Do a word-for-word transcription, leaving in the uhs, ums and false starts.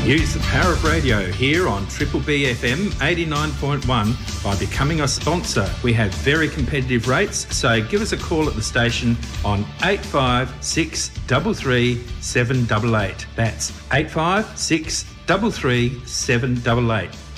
Use the power of radio here on Triple B F M eighty-nine point one by becoming a sponsor. We have very competitive rates, so give us a call at the station on eight five six three three seven eight eight. That's eight five six three three seven eight eight.